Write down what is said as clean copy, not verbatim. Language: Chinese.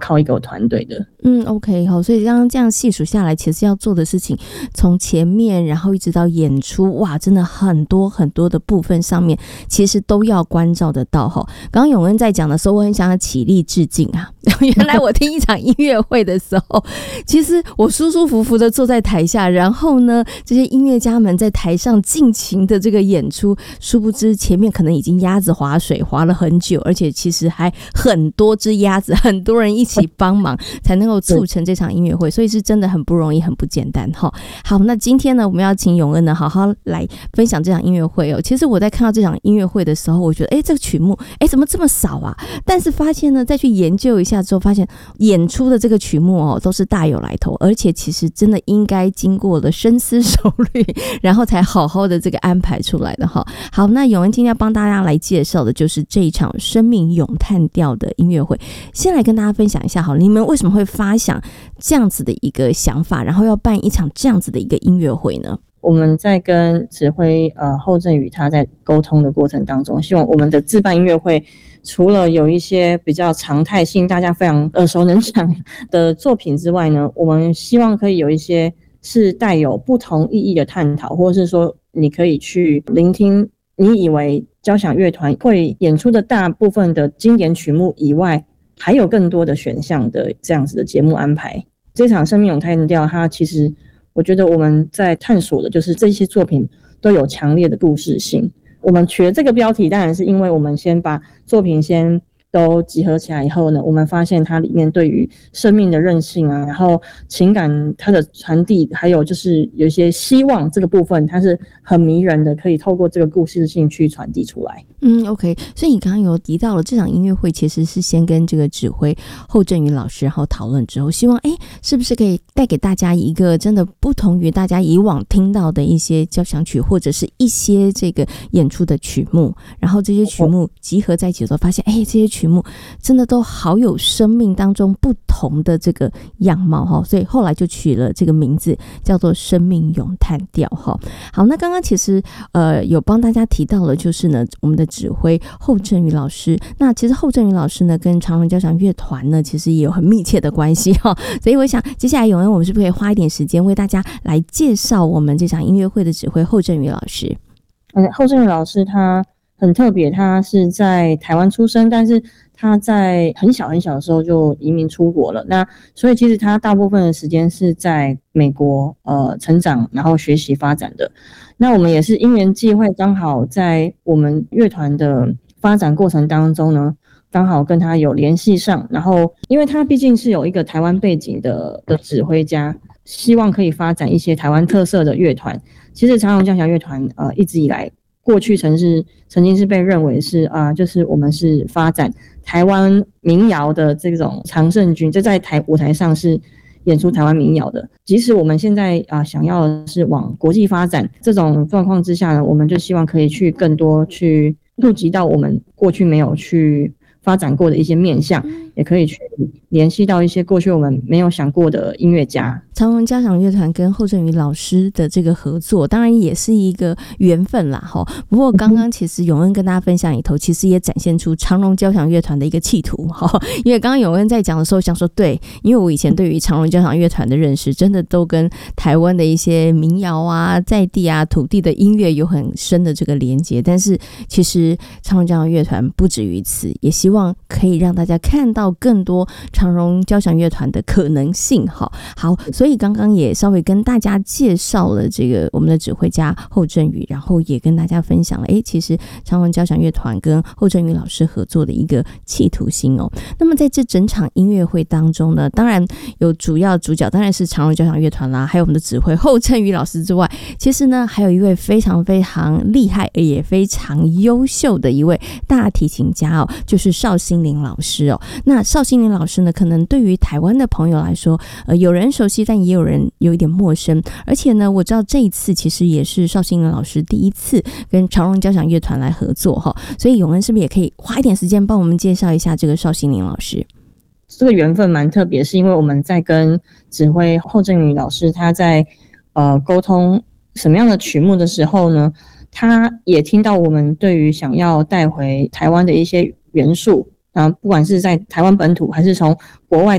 靠一个团队的。 OK 好，所以刚刚这样细数下来，其实要做的事情从前面然后一直到演出，哇，真的很多很多的部分上面其实都要关照得到哈。刚刚永恩在讲的时候，我很想要起立致敬啊。原来我听一场音乐会的时候，其实我舒舒服服的坐在台下，然后呢，这些音乐家们在台上尽情的这个演出，殊不知前面可能已经鸭子划水划了很久，而且其实还很多只鸭子，很多人一起帮忙才能够促成这场音乐会，所以是真的很不容易，很不简单哈。好，那今天呢，我们要请永恩呢好好来分享这场音乐会哦。其实我在看到这场音乐会的时候，我觉得这个曲目怎么这么少啊？但是发现呢，再去研究一下之后，发现演出的这个曲目都是大有来头，而且其实真的应该经过了深思熟虑，然后才好好的这个安排出来的哈。好，那永恩今天要帮大家来介绍的就是这一场生命咏叹调的音乐会。先来跟大家分享一下好，你们为什么会发想这样子的一个想法，然后要办一场这样子的一个音乐会呢？ 我们在跟指挥后振宇他在沟通的过程当中，希望我们的自办音乐会除了有一些比较常态性大家非常耳熟能详的作品之外呢，我们希望可以有一些是带有不同意义的探讨，或者是说你可以去聆听你以为交响乐团会演出的大部分的经典曲目以外，还有更多的选项的这样子的节目安排。这场生命咏叹调它其实我觉得我们在探索的就是这些作品都有强烈的故事性。我们取了这个标题当然是因为我们先把作品先都集合起来以后呢，我们发现它里面对于生命的韧性啊，然后情感它的传递，还有就是有一些希望这个部分它是很迷人的，可以透过这个故事性去传递出来。 OK， 所以你刚刚有提到了这场音乐会其实是先跟这个指挥后振宇老师然后讨论之后，希望是不是可以带给大家一个真的不同于大家以往听到的一些交响曲或者是一些这个演出的曲目，然后这些曲目集合在一起的时候发现这些曲目真的都好有生命当中不同的这个样貌所以后来就取了这个名字叫做生命咏叹调好，那刚刚其实有帮大家提到了就是呢我们的指挥后振宇老师，那其实后振宇老师呢跟长荣交响乐团呢其实也有很密切的关系所以我想接下来永恩我们是不是可以花一点时间为大家来介绍我们这场音乐会的指挥后振宇老师？ 后振宇老师他很特别，他是在台湾出生，但是他在很小很小的时候就移民出国了，那所以其实他大部分的时间是在美国成长然后学习发展的。那我们也是因缘际会，刚好在我们乐团的发展过程当中呢，刚好跟他有联系上，然后因为他毕竟是有一个台湾背景的指挥家，希望可以发展一些台湾特色的乐团。其实长荣交响乐团一直以来过去曾经是被认为是就是我们是发展台湾民谣的这种常胜军，就在舞台上是演出台湾民谣的。即使我们现在想要的是往国际发展，这种状况之下呢，我们就希望可以去更多去触及到我们过去没有去发展过的一些面向，也可以去联系到一些过去我们没有想过的音乐家。 长荣交响乐团跟后振宇老师的这个合作当然也是一个缘分啦不过刚刚其实永恩跟大家分享里头其实也展现出长荣交响乐团的一个企图因为刚刚永恩在讲的时候想说对，因为我以前对于长荣交响乐团的认识真的都跟台湾的一些民谣啊在地啊土地的音乐有很深的这个连结，但是其实长荣交响乐团不止于此，也希望可以让大家看到更多长荣交响乐团的可能性好，所以刚刚也稍微跟大家介绍了这个我们的指挥家后振宇，然后也跟大家分享了其实长荣交响乐团跟后振宇老师合作的一个企图心那么在这整场音乐会当中呢，当然有主要主角当然是长荣交响乐团啦，还有我们的指挥后振宇老师之外，其实呢还有一位非常非常厉害也非常优秀的一位大提琴家就是邵心凌老师那邵心凌老师呢可能对于台湾的朋友来说有人熟悉，但也有人有一点陌生，而且呢我知道这一次其实也是邵心凌老师第一次跟长荣交响乐团来合作所以永恩是不是也可以花一点时间帮我们介绍一下这个邵心凌老师？ 这个缘分蛮特别，是因为我们在跟指挥后振宇老师他在沟通什么样的曲目的时候呢，他也听到我们对于想要带回台湾的一些元素不管是在台湾本土还是从国外